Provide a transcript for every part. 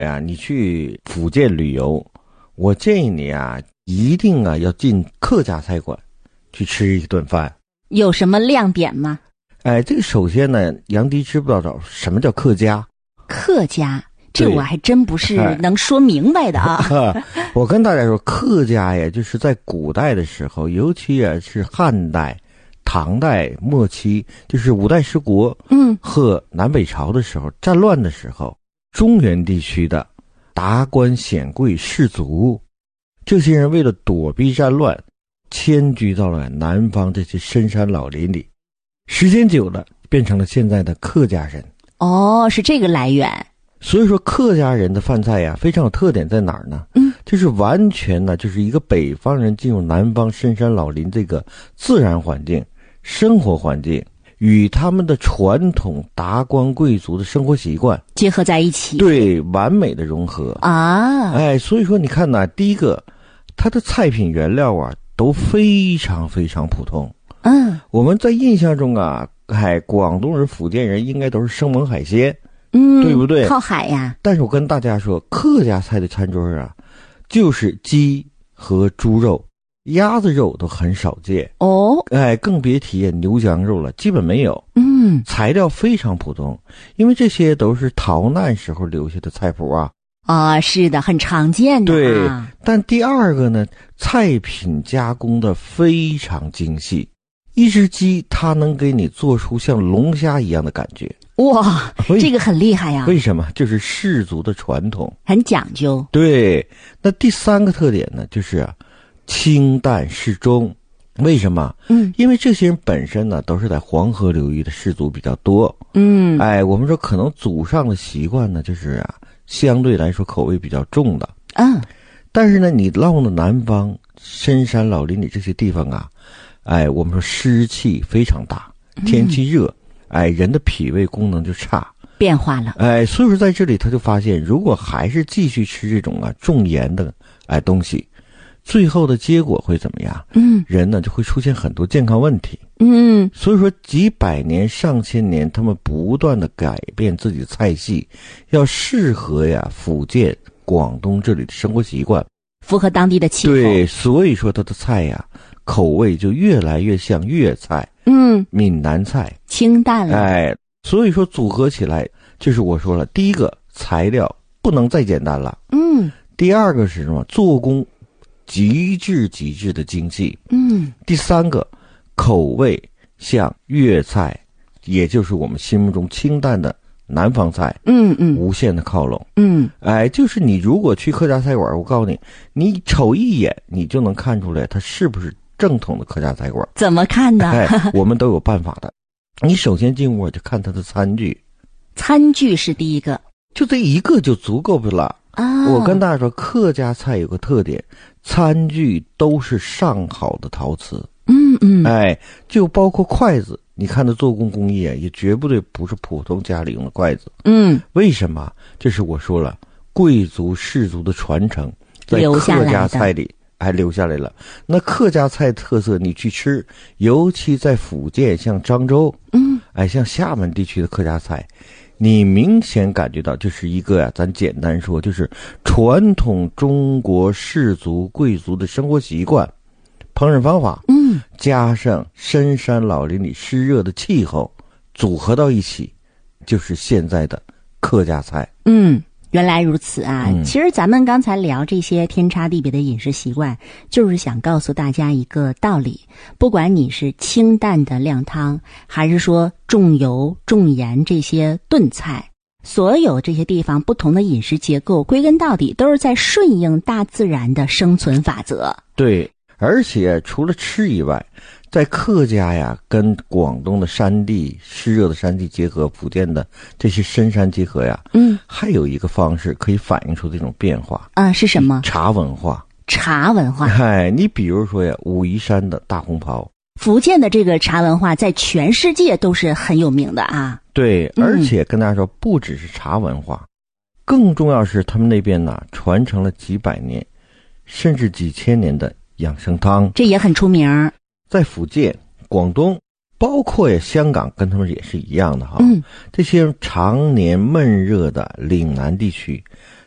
你去福建旅游，我建议你一定要进客家菜馆去吃一顿饭。 有什么亮点吗？ 这个首先呢，杨迪知不知道什么叫客家？ 客家，这我还真不是能说明白的啊。 我跟大家说，客家呀，就是在古代的时候，尤其是汉代、唐代末期，就是五代十国和南北朝的时候，战乱的时候，中原地区的达官显贵士族，这些人为了躲避战乱，迁居到了南方这些深山老林里，时间久了变成了现在的客家人。 哦，是这个来源。 所以说客家人的饭菜非常有特点在哪儿呢？就是完全呢，就是一个北方人进入南方深山老林这个自然环境、生活环境，与他们的传统达官贵族的生活习惯结合在一起， 对，完美的融合啊！所以说你看呢，第一个，它的菜品原料都非常非常普通。我们在印象中广东人、福建人应该都是生猛海鲜。对不对？ 靠海呀。 但是我跟大家说，客家菜的餐桌就是鸡和猪肉、鸭子肉都很少见哦。 更别提牛羊肉了，基本没有。材料非常普通，因为这些都是逃难时候留下的菜谱是的，很常见的。 对，但第二个呢，菜品加工的非常精细，一只鸡它能给你做出像龙虾一样的感觉。 哇，这个很厉害呀！ 为什么？就是氏族的传统， 很讲究。 对，那第三个特点呢，就是清淡适中。为什么？因为这些人本身呢都是在黄河流域的氏族比较多。我们说可能祖上的习惯呢，就是相对来说口味比较重的。但是呢，你到了南方深山老林里这些地方我们说湿气非常大，天气热。人的脾胃功能就差， 变化了。 所以说在这里他就发现，如果还是继续吃这种重盐的东西，最后的结果会怎么样？人呢就会出现很多健康问题。所以说几百年、上千年，他们不断的改变自己的菜系，要适合福建、广东这里的生活习惯， 符合当地的气候。 对，所以说他的菜口味就越来越像粤菜。闽南菜清淡了。 所以说组合起来，就是我说了，第一个材料不能再简单了。第二个是什么？做工极致的精细。第三个口味像粤菜，也就是我们心目中清淡的南方菜。无限的靠拢。就是你如果去客家菜馆，我告诉你，你瞅一眼你就能看出来它是不是正统的客家菜馆。 怎么看呢？ 我们都有办法的。你首先进屋就看它的餐具。 餐具是第一个， 就这一个就足够了。我跟大家说，客家菜有个特点，餐具都是上好的陶瓷。就包括筷子，你看它做工工艺也绝不是普通家里用的筷子。为什么？这是我说了，贵族氏族的传承，在客家菜里还留下来了。那客家菜特色你去吃，尤其在福建，像漳州，像厦门地区的客家菜，你明显感觉到就是一个咱简单说，就是传统中国氏族贵族的生活习惯、烹饪方法，加上深山老林里湿热的气候组合到一起，就是现在的客家菜。 原来如此其实咱们刚才聊这些天差地别的饮食习惯，就是想告诉大家一个道理，不管你是清淡的靓汤，还是说重油重盐这些炖菜，所有这些地方不同的饮食结构，归根到底都是在顺应大自然的生存法则。 对，而且除了吃以外，在客家跟广东的山地湿热的山地结合，福建的这些深山结合还有一个方式可以反映出这种变化是什么？ 茶文化。 茶文化。 你比如说武夷山的大红袍， 福建的这个茶文化在全世界都是很有名的对，而且跟大家说，不只是茶文化，更重要是他们那边传承了几百年甚至几千年的养生汤， 这也很出名。 在福建、广东，包括香港，跟他们也是一样的这些常年闷热的岭南地区，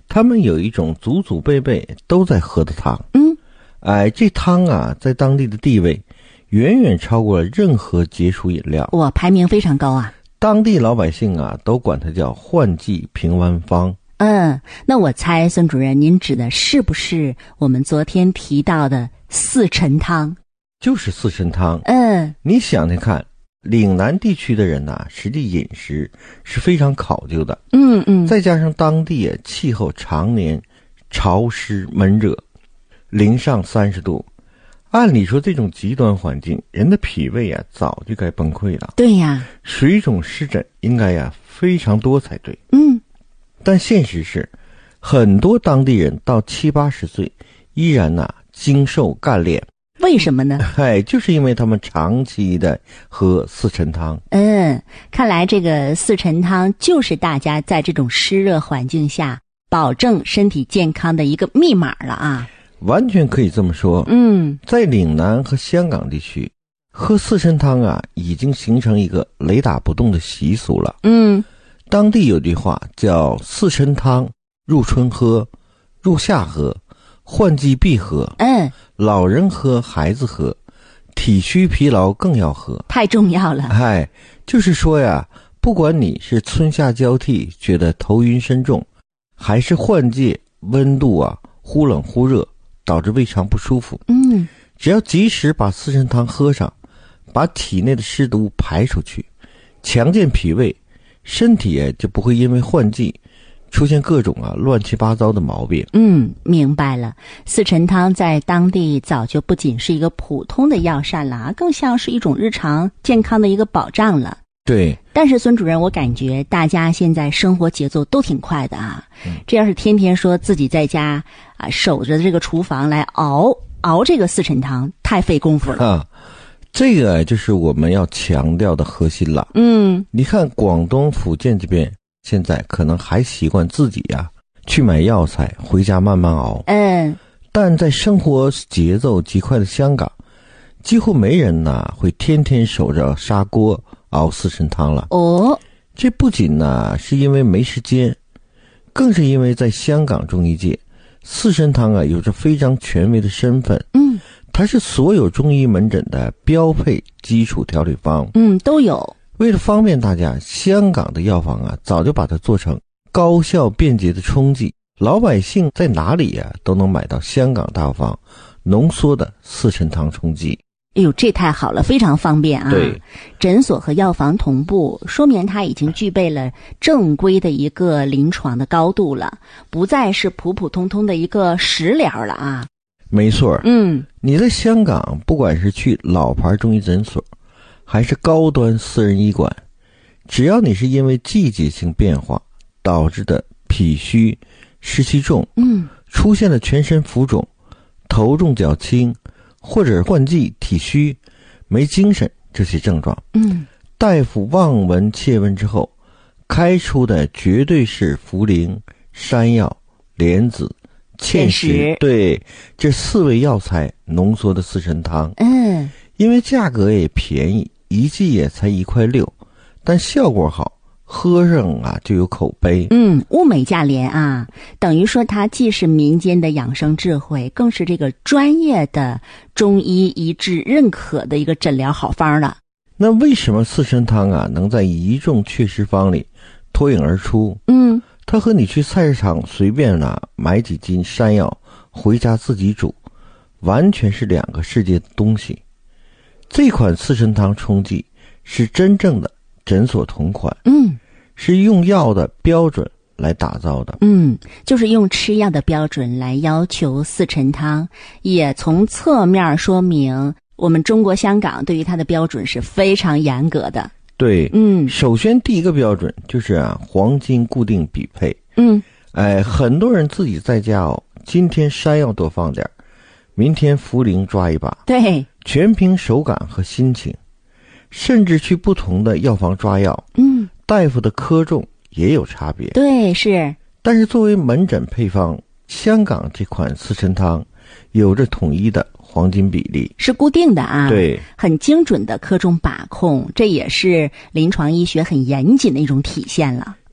他们有一种祖祖辈辈都在喝的汤。这汤啊，在当地的地位远远超过了任何解暑饮料， 哇，排名非常高啊！ 当地老百姓啊，都管它叫换季平安方。 那我猜孙主任，您指的是不是我们昨天提到的四陈汤？ 就是四陈汤。你想想看，岭南地区的人呐，实际饮食是非常考究的。再加上当地气候常年潮湿闷热，零上30度，按理说这种极端环境，人的脾胃啊早就该崩溃了。 对呀， 水肿湿疹应该呀非常多才对。但现实是，很多当地人到70、80岁依然精瘦干练。 为什么呢？ 就是因为他们长期的喝四陈汤。 看来这个四陈汤就是大家在这种湿热环境下保证身体健康的一个密码了啊！ 完全可以这么说。在岭南和香港地区，喝四陈汤啊，已经形成一个雷打不动的习俗了。当地有句话叫四陈汤，入春喝，入夏喝，换季必喝。老人喝，孩子喝，体虚疲劳更要喝， 太重要了。 就是说呀，不管你是春夏交替觉得头晕身重，还是换季温度啊忽冷忽热导致胃肠不舒服，只要及时把四陈汤喝上，把体内的湿毒排出去，强健脾胃，身体就不会因为换季出现各种乱七八糟的毛病。 明白了。四陈汤在当地早就不仅是一个普通的药膳了，更像是一种日常健康的一个保障了。 对。 但是孙主任，我感觉大家现在生活节奏都挺快的啊。这要是天天说自己在家守着这个厨房来熬这个四陈汤，太费功夫了。 这个就是我们要强调的核心了。你看广东、福建这边现在可能还习惯自己去买药材回家慢慢熬。但在生活节奏极快的香港，几乎没人会天天守着砂锅熬四陈汤了。这不仅是因为没时间，更是因为在香港中医界，四陈汤有着非常权威的身份。它是所有中医门诊的标配基础调理方。 都有。 为了方便大家，香港的药房早就把它做成高效便捷的冲剂，老百姓在哪里都能买到香港大药房浓缩的四陈汤冲剂。 这太好了，非常方便啊！ 对， 诊所和药房同步，说明它已经具备了正规的一个临床的高度了，不再是普普通通的一个食疗了啊！ 没错。你在香港，不管是去老牌中医诊所，还是高端私人医馆，只要你是因为季节性变化导致的脾虚、湿气重，出现了全身浮肿、头重脚轻，或者换季体虚、没精神这些症状，大夫望闻切问之后，开出的绝对是茯苓、山药、莲子、芡实，对，这4味药材浓缩的四陈汤。因为价格也便宜，一剂也才1.6块，但效果好，喝上就有口碑。 物美价廉啊，等于说它既是民间的养生智慧，更是这个专业的中医一致认可的一个诊疗好方了。 那为什么四陈汤能在一众祛湿方里脱颖而出？它和你去菜市场随便买几斤山药回家自己煮，完全是2个世界的东西。这款四陈汤冲剂是真正的诊所同款，是用药的标准来打造的。 就是用吃药的标准来要求四陈汤，也从侧面说明我们中国香港对于它的标准是非常严格的。 对，首先第一个标准就是黄金固定比配。很多人自己在家今天山药多放点，明天茯苓抓一把， 对， 全凭手感和心情。甚至去不同的药房抓药，大夫的科重也有差别。 对，是。 但是作为门诊配方，香港这款四陈汤有着统一的黄金比例， 是固定的啊。 对， 很精准的科重把控，这也是临床医学很严谨的一种体现了。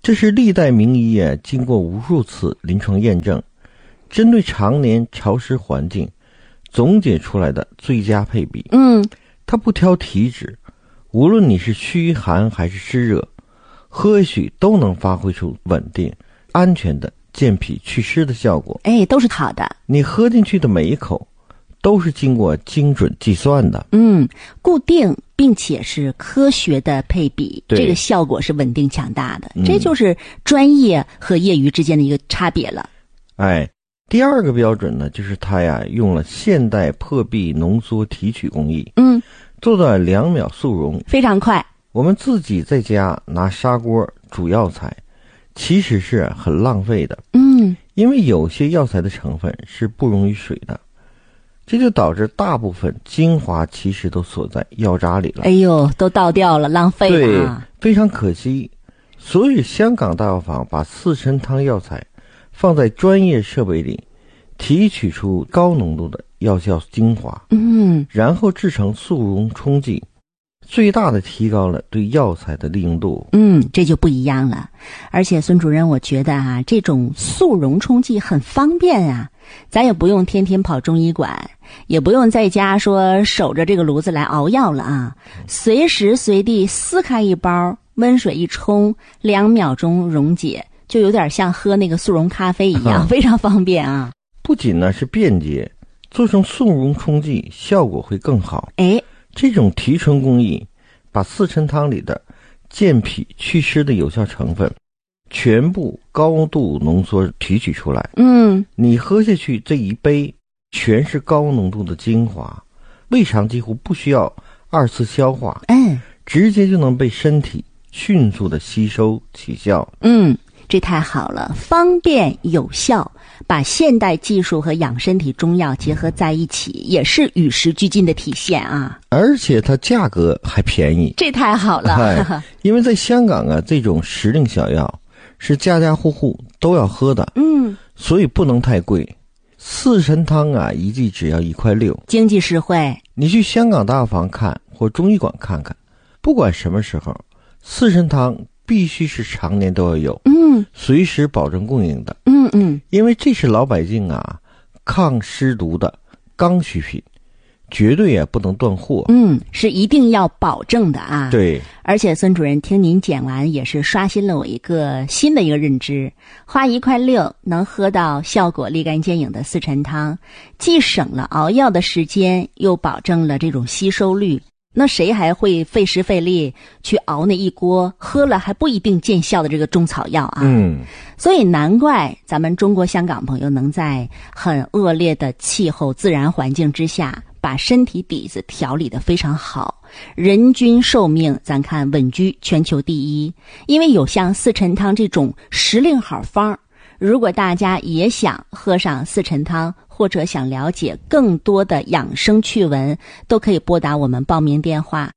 这是历代名医经过无数次临床验证，针对常年潮湿环境总结出来的最佳配比。它不挑体质，无论你是虚寒还是湿热，喝下去都能发挥出稳定、安全的健脾祛湿的效果。 都是好的。 你喝进去的每一口都是经过精准计算的。 固定并且是科学的配比，这个效果是稳定强大的。这就是专业和业余之间的一个差别了。 第二个标准呢，就是它用了现代破壁浓缩提取工艺，做到2秒速溶， 非常快。我们自己在家拿砂锅煮药材，其实是很浪费的。因为有些药材的成分是不溶于水的，这就导致大部分精华其实都锁在药渣里了。 都倒掉了，浪费了。 对，非常可惜。所以香港大药房把四神汤药材放在专业设备里，提取出高浓度的药效精华，然后制成速溶冲剂，最大的提高了对药材的利用度。 这就不一样了。而且孙主任，我觉得这种速溶冲剂很方便啊，咱也不用天天跑中医馆，也不用在家说守着这个炉子来熬药了啊，随时随地撕开一包，温水一冲，2秒钟溶解，就有点像喝那个速溶咖啡一样，非常方便啊。 不仅呢是便捷，做成速溶冲剂效果会更好。这种提纯工艺把四神汤里的健脾祛湿的有效成分全部高度浓缩提取出来。你喝下去这一杯全是高浓度的精华，胃肠几乎不需要2次消化，直接就能被身体迅速的吸收起效。 这太好了，方便有效，把现代技术和养生体中药结合在一起，也是与时俱进的体现啊！ 而且它价格还便宜， 这太好了。 因为在香港这种时令小药是家家户户都要喝的，所以不能太贵。四神汤一剂只要1.6块， 经济实惠。 你去香港大药房看或中医馆看看，不管什么时候，四神汤必须是常年都要有，随时保证供应的。因为这是老百姓抗湿毒的刚需品，绝对也不能断货。 是一定要保证的啊。 对。 而且孙主任听您讲完，也是刷新了我一个新的一个认知，花1.6块能喝到效果立竿见影的四神汤，既省了熬药的时间，又保证了这种吸收率。那谁还会费时费力去熬那一锅喝了还不一定见效的这个中草药啊？所以难怪咱们中国香港朋友能在很恶劣的气候自然环境之下，把身体底子调理得非常好，人均寿命咱看稳居全球第一。因为有像四神汤这种时令好方，如果大家也想喝上四神汤，或者想了解更多的养生趣闻，都可以拨打我们报名电话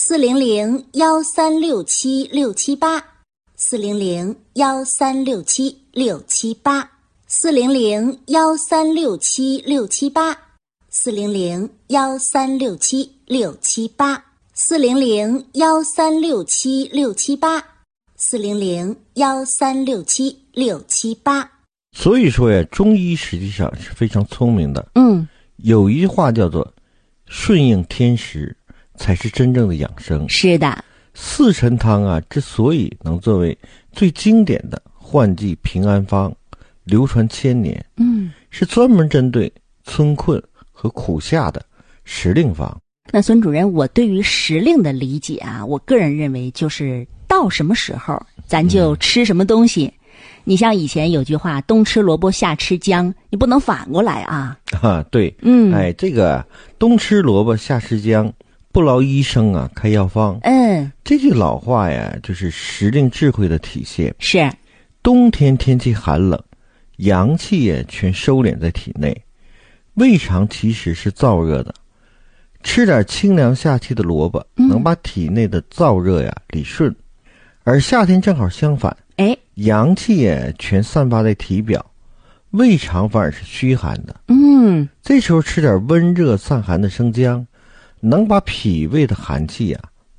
400-1367-678，400-1367-678，400-1367-678。所以说中医实际上是非常聪明的。有一句话叫做顺应天时才是真正的养生。 是的。 四神汤之所以能作为最经典的换季平安方，流传1000年，是专门针对春困和苦夏的时令方。 那孙主任，我对于时令的理解我个人认为就是到什么时候咱就吃什么东西。你像以前有句话，冬吃萝卜夏吃姜，你不能反过来啊。 对。这个冬吃萝卜夏吃姜，不劳医生开药方。这句老话就是时令智慧的体现。 是。 冬天天气寒冷，阳气全收敛在体内，胃肠其实是燥热的，吃点清凉下气的萝卜，能把体内的燥热理顺。而夏天正好相反，阳气全散发在体表，胃肠反而是虚寒的。这时候吃点温热散寒的生姜，能把脾胃的寒气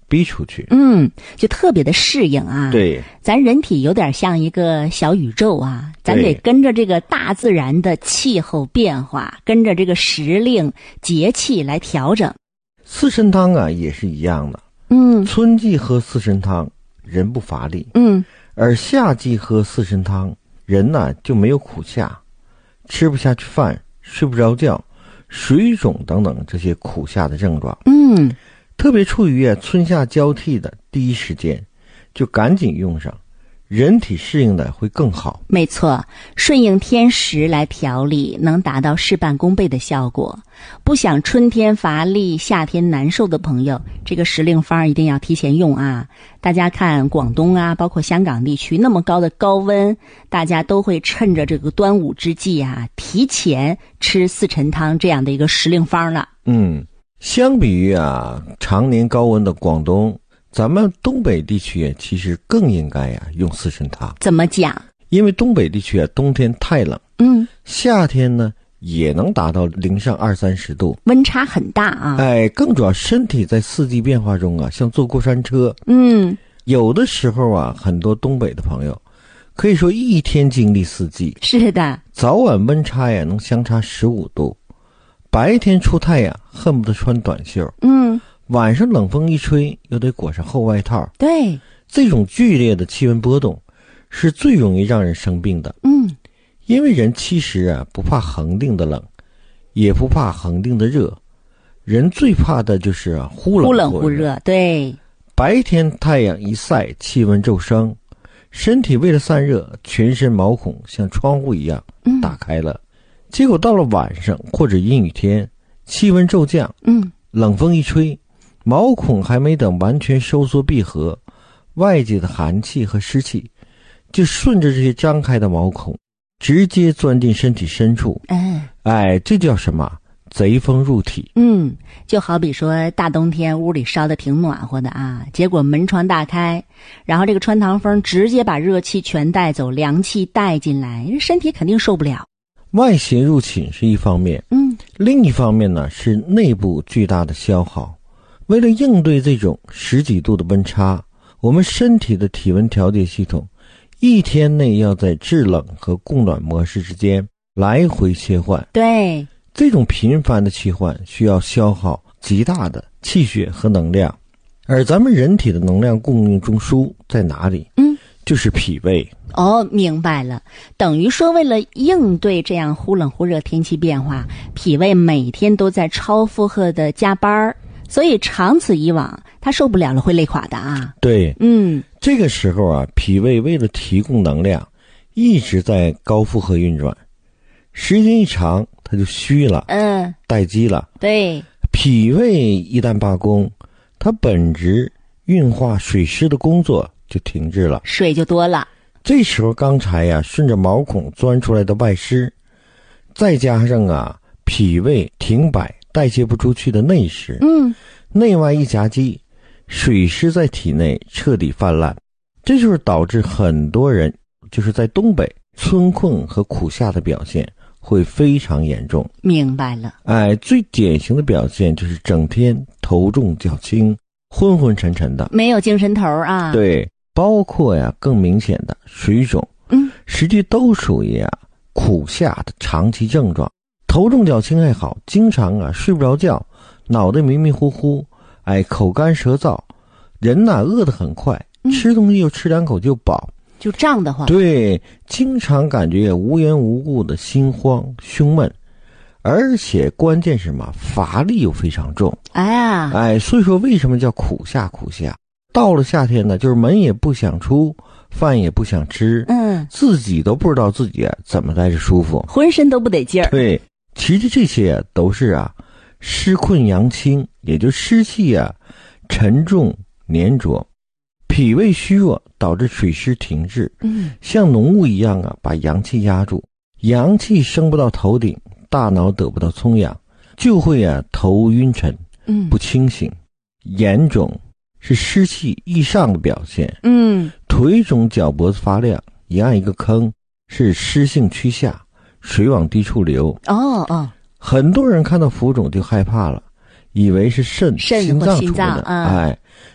逼出去。 就特别的适应啊。 对， 咱人体有点像一个小宇宙啊，咱得跟着这个大自然的气候变化，跟着这个时令节气来调整。 四神汤啊也是一样的。春季喝四神汤人不乏力，而夏季喝四神汤人呢就没有苦夏，吃不下去饭，睡不着觉，水肿等等这些苦夏的症状。特别处于春夏交替的第一时间，就赶紧用上，人体适应的会更好。 没错，顺应天时来调理，能达到事半功倍的效果。不想春天乏力夏天难受的朋友，这个时令方一定要提前用啊。大家看广东啊，包括香港地区那么高的高温，大家都会趁着这个端午之际啊，提前吃四神汤这样的一个时令方了。 相比于常年高温的广东，咱们东北地区其实更应该用四神汤。 怎么讲？ 因为东北地区冬天太冷，夏天呢也能达到零上20-30度， 温差很大啊。 更主要身体在四季变化中像坐过山车。有的时候很多东北的朋友可以说一天经历四季。 是的， 早晚温差能相差15度，白天出太阳恨不得穿短袖，晚上冷风一吹又得裹上厚外套。 对， 这种剧烈的气温波动是最容易让人生病的。因为人其实不怕恒定的冷，也不怕恒定的热，人最怕的就是忽冷忽热。 对， 白天太阳一晒，气温骤升，身体为了散热，全身毛孔像窗户一样打开了。结果到了晚上或者阴雨天，气温骤降，冷风一吹，毛孔还没等完全收缩闭合，外界的寒气和湿气就顺着这些张开的毛孔直接钻进身体深处。这叫什么？贼风入体。 就好比说大冬天屋里烧得挺暖和的啊，结果门窗大开，然后这个穿堂风直接把热气全带走，凉气带进来，身体肯定受不了。 外邪入侵是一方面，另一方面呢是内部巨大的消耗。为了应对这种10几度的温差，我们身体的体温调节系统一天内要在制冷和供暖模式之间来回切换。 对， 这种频繁的切换需要消耗极大的气血和能量，而咱们人体的能量供应中枢在哪里？就是脾胃。 明白了，等于说为了应对这样忽冷忽热天气变化，脾胃每天都在超负荷的加班，所以长此以往他受不了了，会累垮的啊。 对，这个时候脾胃为了提供能量一直在高负荷运转，时间一长它就虚了，待机了。对，脾胃一旦罢工，它本质运化水湿的工作就停滞了， 水就多了。 这时候刚才顺着毛孔钻出来的外湿，再加上脾胃停摆代谢不出去的内湿，内外一夹击，水湿在体内彻底泛滥。这就是导致很多人就是在东北春困和苦夏的表现会非常严重。 明白了。 最典型的表现就是整天头重脚轻，昏昏沉沉的， 没有精神头啊。 对，包括更明显的水肿，实际都属于苦夏的长期症状。头重脚轻还好，经常睡不着觉，脑袋迷迷糊糊，口干舌燥，人饿得很快，吃东西又吃2口就饱， 就胀得慌。 对，经常感觉无缘无故的心慌胸闷，而且关键是什么？乏力又非常重。所以说为什么叫苦夏？苦夏到了夏天呢，就是门也不想出，饭也不想吃，自己都不知道自己怎么待着舒服， 浑身都不得劲儿。 对，其实这些都是湿困阳清，也就湿气沉重粘着，脾胃虚弱导致水湿停滞，像浓雾一样把阳气压住，阳气升不到头顶，大脑得不到充养，就会头晕沉，不清醒。眼肿是湿气易上的表现，腿肿脚脖子发亮，一按一个坑，是湿性趋下，水往低处流。很多人看到浮肿就害怕了，以为是心脏出的，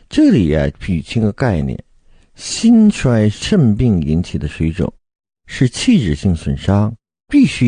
这里捋清个概念，心衰肾病引起的水肿是器质性损伤，必须